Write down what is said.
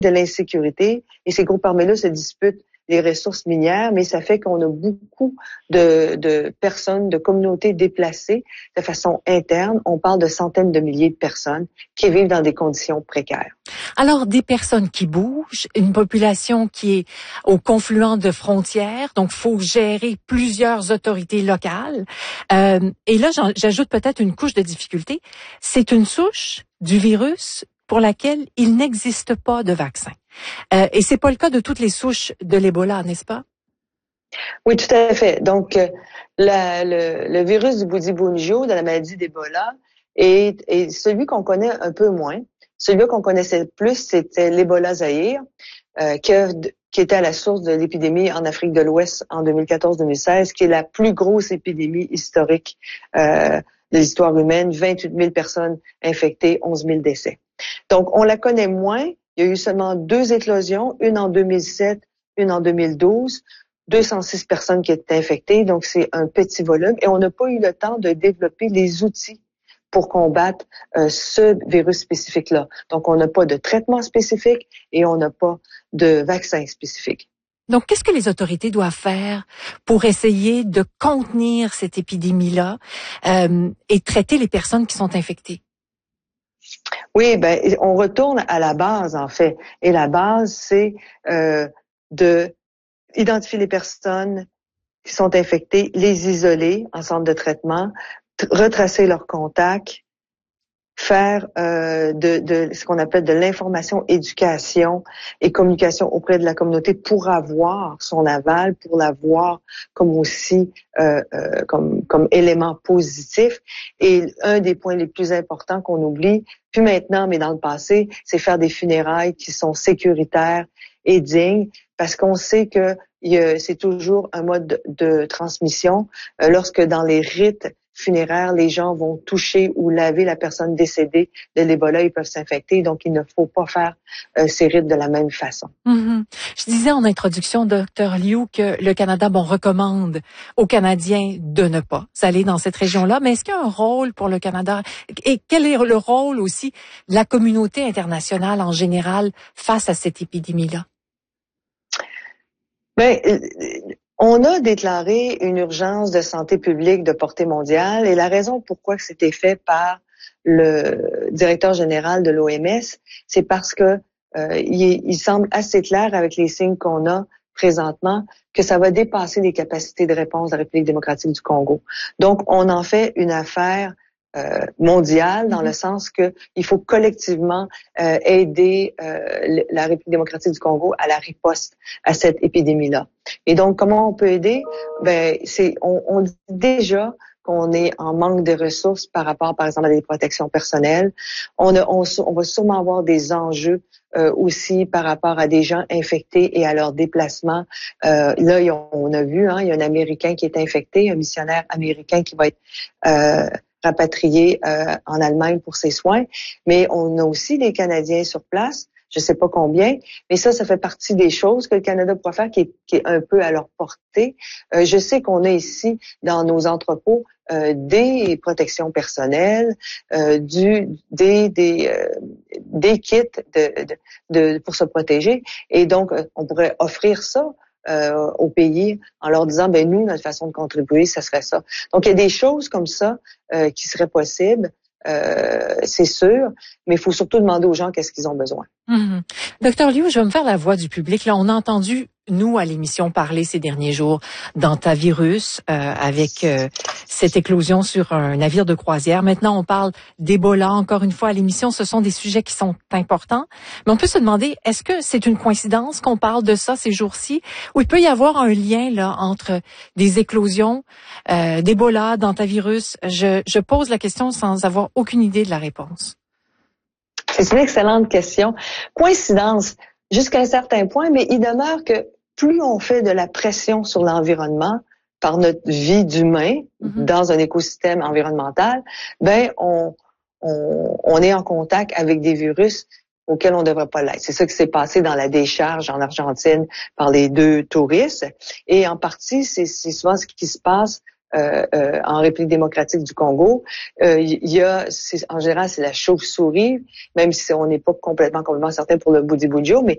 de l'insécurité et ces groupes armés-là se disputent les ressources minières, mais ça fait qu'on a beaucoup de personnes, de communautés déplacées de façon interne. On parle de centaines de milliers de personnes qui vivent dans des conditions précaires. Alors, des personnes qui bougent, une population qui est au confluent de frontières, donc faut gérer plusieurs autorités locales. Et là, j'ajoute peut-être une couche de difficulté. C'est une souche du virus pour laquelle il n'existe pas de vaccin. Et c'est pas le cas de toutes les souches de l'Ebola, n'est-ce pas? Oui, tout à fait. Donc, le virus du Bundibugyo, de la maladie d'Ebola, est celui qu'on connaît un peu moins. Celui qu'on connaissait le plus, c'était l'Ebola Zaïre, qui était à la source de l'épidémie en Afrique de l'Ouest en 2014-2016, qui est la plus grosse épidémie historique de l'histoire humaine. 28 000 personnes infectées, 11 000 décès. Donc, on la connaît moins. Il y a eu seulement 2 éclosions, une en 2007, une en 2012. 206 personnes qui étaient infectées, donc c'est un petit volume. Et on n'a pas eu le temps de développer les outils pour combattre ce virus spécifique-là. Donc, on n'a pas de traitement spécifique et on n'a pas de vaccin spécifique. Donc, qu'est-ce que les autorités doivent faire pour essayer de contenir cette épidémie-là et traiter les personnes qui sont infectées? Oui, on retourne à la base, en fait. Et la base, c'est de identifier les personnes qui sont infectées, les isoler en centre de traitement, retracer leurs contacts, faire de ce qu'on appelle de l'information, éducation et communication auprès de la communauté pour avoir son aval, pour l'avoir comme aussi comme élément positif. Et un des points les plus importants qu'on oublie, plus maintenant, mais dans le passé, c'est faire des funérailles qui sont sécuritaires et dignes, parce qu'on sait que c'est toujours un mode de transmission. Lorsque dans les rites funéraires, les gens vont toucher ou laver la personne décédée de l'Ebola, ils peuvent s'infecter. Donc, il ne faut pas faire ces rites de la même façon. Mm-hmm. Je disais en introduction, Dr. Liu, que le Canada, recommande aux Canadiens de ne pas aller dans cette région-là. Mais est-ce qu'il y a un rôle pour le Canada? Et quel est le rôle aussi de la communauté internationale en général face à cette épidémie-là? On a déclaré une urgence de santé publique de portée mondiale et la raison pourquoi c'était fait par le directeur général de l'OMS, c'est parce que il semble assez clair avec les signes qu'on a présentement que ça va dépasser les capacités de réponse de la République démocratique du Congo. Donc, on en fait une affaire mondiale dans le sens que il faut collectivement aider la République démocratique du Congo à la riposte à cette épidémie-là. Et donc, comment on peut aider? On dit déjà qu'on est en manque de ressources par rapport, par exemple, à des protections personnelles. On va sûrement avoir des enjeux aussi par rapport à des gens infectés et à leur déplacement. Là, on a vu, il y a un Américain qui est infecté, un missionnaire américain qui va être rapatrié en Allemagne pour ses soins. Mais on a aussi des Canadiens sur place. Je sais pas combien, mais ça fait partie des choses que le Canada pourra faire qui est un peu à leur portée. Je sais qu'on a ici, dans nos entrepôts, des protections personnelles, des kits pour se protéger. Et donc, on pourrait offrir ça au pays en leur disant, nous, notre façon de contribuer, ça serait ça. Donc, il y a des choses comme ça qui seraient possibles. C'est sûr, mais il faut surtout demander aux gens qu'est-ce qu'ils ont besoin. Mm-hmm. Docteur Liu, je vais me faire la voix du public. Là, on a entendu, nous, à l'émission, parler ces derniers jours d'antavirus avec cette éclosion sur un navire de croisière. Maintenant, on parle d'Ebola. Encore une fois, à l'émission, ce sont des sujets qui sont importants. Mais on peut se demander, est-ce que c'est une coïncidence qu'on parle de ça ces jours-ci, ou il peut y avoir un lien là entre des éclosions d'Ebola, d'antavirus? Je pose la question sans avoir aucune idée de la réponse. C'est une excellente question. Coïncidence, jusqu'à un certain point, mais il demeure que plus on fait de la pression sur l'environnement par notre vie d'humain dans un écosystème environnemental, on est en contact avec des virus auxquels on ne devrait pas l'être. C'est ça qui s'est passé dans la décharge en Argentine par les 2 touristes. Et en partie, c'est souvent ce qui se passe en République démocratique du Congo. En général, c'est la chauve-souris, même si on n'est pas complètement certain pour le Bundibugyo, mais